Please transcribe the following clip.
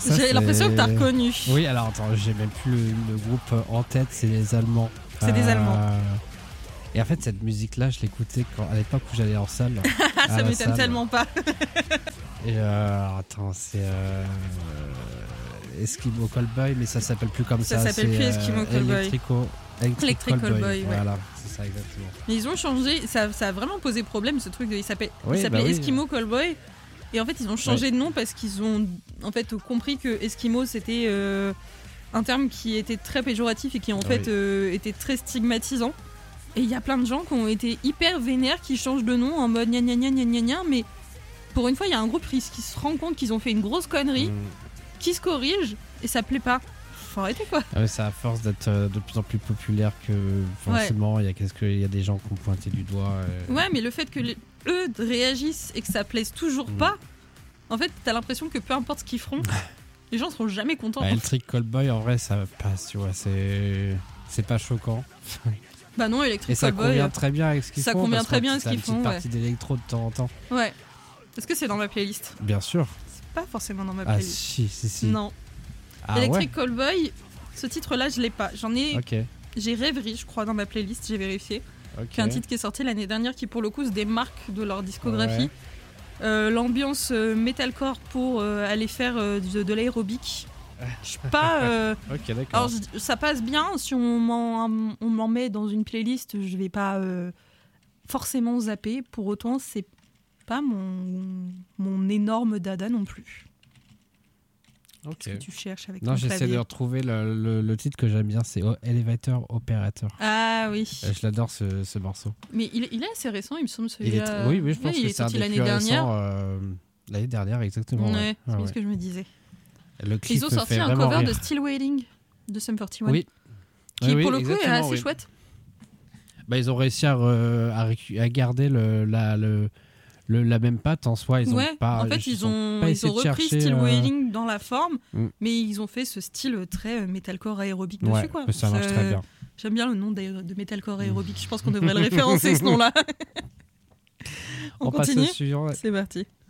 J'ai l'impression que t'as reconnu. Oui, alors attends, j'ai même plus le groupe en tête, c'est les Allemands. C'est des Allemands. Et en fait, cette musique-là, je l'écoutais à l'époque où j'allais en salle. Ça m'étonne tellement pas. Et attends, c'est Eskimo Callboy, mais ça s'appelle plus comme ça. Ça s'appelle plus Eskimo Callboy. Electric Callboy, ouais. Voilà, c'est ça exactement. Mais ils ont changé, ça a vraiment posé problème ce truc. Il s'appelait Eskimo Callboy. Et en fait, ils ont changé de nom parce qu'ils ont en fait compris que Eskimo c'était un terme qui était très péjoratif et qui en fait était très stigmatisant. Et il y a plein de gens qui ont été hyper vénères, qui changent de nom en mode gna gna gna gna gna gna. Mais pour une fois, il y a un groupe qui se rend compte qu'ils ont fait une grosse connerie, qui se corrige et ça plaît pas. Faut arrêter quoi. Ah ouais, ça à force d'être de plus en plus populaire que forcément il y a des gens qui ont pointé du doigt. Ouais, mais le fait que eux réagissent et que ça plaise toujours pas, en fait, t'as l'impression que peu importe ce qu'ils feront, les gens seront jamais contents. Electric Callboy, en vrai, ça passe, tu vois, c'est pas choquant. Bah non, Electric Callboy. Et ça convient très bien avec ce qu'ils font. Ça convient très bien avec ce qu'ils font. C'est une petite partie d'électro de temps en temps. Ouais. Est-ce que c'est dans ma playlist ? Bien sûr. C'est pas forcément dans ma playlist. Ah si. Non. Electric Callboy, ce titre-là, je l'ai pas. J'ai Rêverie, je crois, dans ma playlist, j'ai vérifié. Qui est un titre qui est sorti l'année dernière, qui pour le coup se démarque de leur discographie. L'ambiance metalcore pour aller faire de l'aérobic. Je suis pas. Ok, d'accord. Alors ça passe bien si on m'en met dans une playlist, je vais pas forcément zapper. Pour autant, c'est pas mon énorme dada non plus. Ok. Qu'est-ce que tu cherches avec Non, ton j'essaie clavier. de retrouver le titre que j'aime bien, c'est Elevator Operator. Ah oui. Je l'adore ce morceau. Mais il est assez récent, il me semble. Celui-là. Oui, je pense que c'est un des l'année plus dernière. récents. L'année dernière, exactement. Ouais, c'est bien ce que je me disais. Le clip Ils ont sorti un cover de Still Waiting de Sum 41. Oui. Qui pour le coup est assez chouette. Bah, ils ont réussi à garder la même patte en soi. Ils ont pas, en fait, ils ont repris Still Waiting dans la forme, mais ils ont fait ce style très metalcore aérobique dessus. Quoi. Ça marche très bien. J'aime bien le nom de metalcore aérobique. Je pense qu'on devrait le référencer ce nom-là. On continue. Passe au suivant. C'est parti.